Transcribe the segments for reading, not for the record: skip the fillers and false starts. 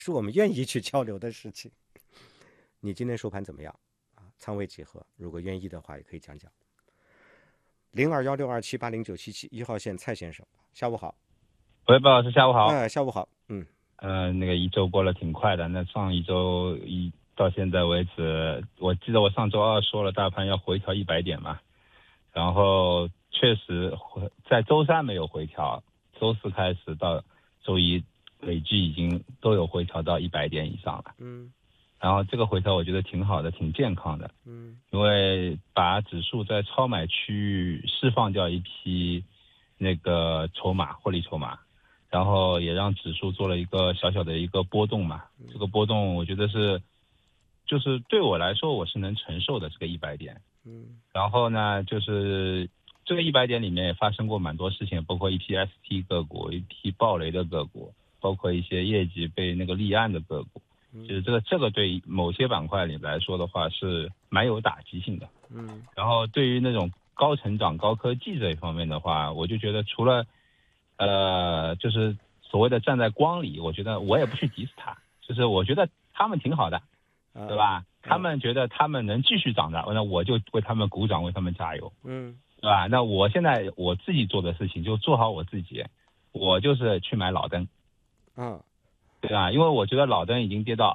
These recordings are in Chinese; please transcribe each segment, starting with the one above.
是我们愿意去交流的事情。你今天收盘怎么样啊？仓位几何？如果愿意的话，也可以讲讲。021627809771号线蔡先生，下午好。 喂，包老师，下午好。 下午好。 那个一周过了挺快的，那上一周到现在为止，我记得我上周二说了大盘要回调100点嘛，然后确实在周三没有回调，周四开始到周一累计已经都有回调到100点以上了。然后这个回调我觉得挺好的，挺健康的。因为把指数在超买区域释放掉一批那个筹码，获利筹码，然后也让指数做了一个小小的一个波动嘛。这个波动我觉得就是对我来说我是能承受的，这个100点。然后呢，就是这个100点里面也发生过蛮多事情，包括一批 ST 个股，一批暴雷的个股，包括一些业绩被那个立案的个股。就是这个对某些板块里来说的话是蛮有打击性的。然后对于那种高成长高科技这一方面的话，我就觉得除了就是所谓的站在光里，我觉得我也不去敌死他，就是我觉得他们挺好的，对吧？他们觉得他们能继续涨的，那我就为他们鼓掌，为他们加油，对吧？那我现在我自己做的事情就做好我自己，我就是去买老灯，对吧？因为我觉得老灯已经跌到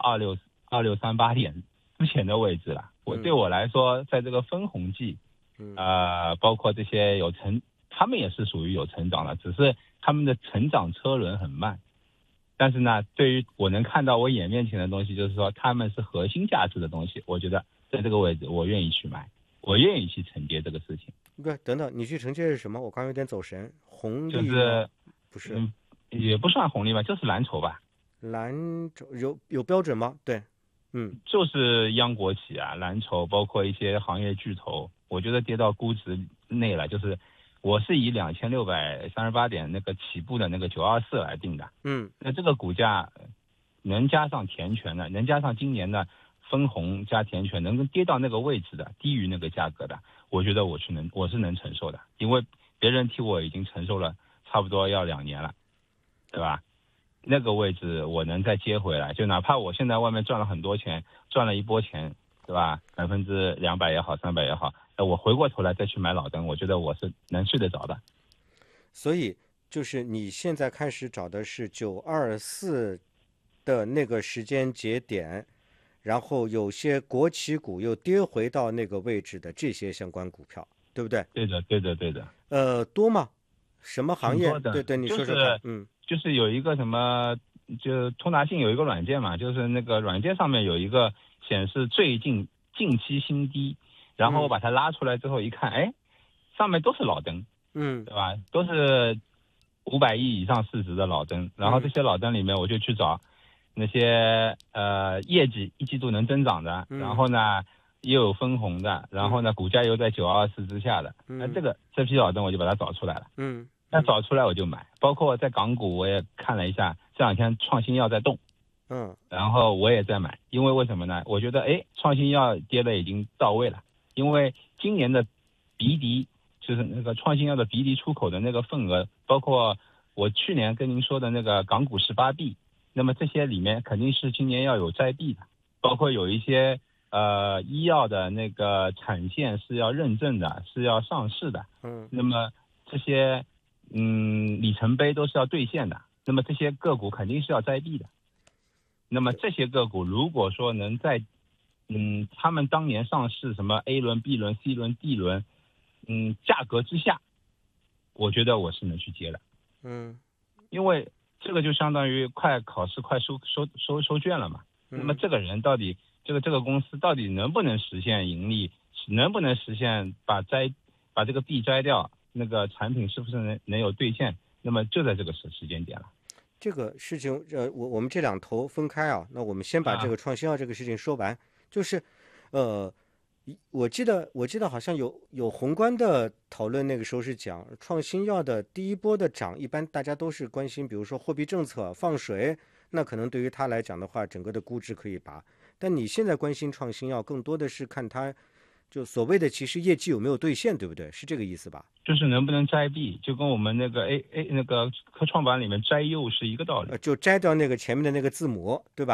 2638点之前的位置了。对我来说，在这个分红季，包括这些他们也是属于有成长的，只是他们的成长车轮很慢。但是呢，对于我能看到我眼面前的东西，就是说他们是核心价值的东西，我觉得在这个位置我愿意去买，我愿意去承接这个事情。 不，等等，你去承接是什么？我刚有点走神。红利就是不是， 也不算红利吧，就是蓝筹吧。 蓝筹有标准吗？对， 就是央国企啊，蓝筹，包括一些行业巨头，我觉得跌到估值内了。就是我是以2638点那个起步的那个924来定的。那这个股价能加上填权的，能加上今年的分红加填权，能跌到那个位置的，低于那个价格的，我觉得我是能承受的，因为别人替我已经承受了差不多要2年了，对吧？那个位置我能再接回来，就哪怕我现在外面赚了很多钱，赚了一波钱，对吧？200%也好，300%也好，我回过头来再去买老灯，我觉得我是能睡得着的。 所以就是你现在开始找的是924的那个时间节点，然后有些国企股又跌回到那个位置的这些相关股票，对不对？ 对的。 多吗？什么行业？ 挺多的。 对，你说说看。 就是有一个什么，就通达信有一个软件嘛，就是那个软件上面有一个显示最近近期新低，然后我把它拉出来之后一看，哎，上面都是老灯，对吧？都是500亿以上市值的老灯，然后这些老灯里面我就去找那些业绩一季度能增长的，然后呢又有分红的，然后呢股价又在924之下的，那这批老灯我就把它找出来了。那找出来我就买，包括在港股我也看了一下，这2天创新药在动，然后我也在买，因为什么呢？我觉得创新药跌的已经到位了，因为今年的鼻笛就是那个创新药的鼻笛出口的那个份额，包括我去年跟您说的那个港股18B，那么这些里面肯定是今年要有摘币的，包括有一些医药的那个产线是要认证的，是要上市的，那么这些里程碑都是要兑现的，那么这些个股肯定是要摘币的。那么这些个股如果说能在他们当年上市什么 A 轮 B 轮 C 轮 D 轮价格之下，我觉得我是能去接的。因为这个就相当于快考试快收卷了嘛。那么这个人到底这个公司到底能不能实现盈利，能不能实现把这个币摘掉，那个产品是不是能有兑现，那么就在这个时间点了。 这个事情我们这两头分开啊，那我们先把这个创新药这个事情说完。就是我记得好像有宏观的讨论，那个时候是讲创新药的第一波的涨，一般大家都是关心比如说货币政策放水，那可能对于他来讲的话，整个的估值可以拔。但你现在关心创新药更多的是看它就所谓的其实业绩有没有兑现，对不对？是这个意思吧？ 就是能不能摘币，就跟我们那个那个科创板里面摘右是一个道理。 就摘掉那个前面的那个字母，对吧？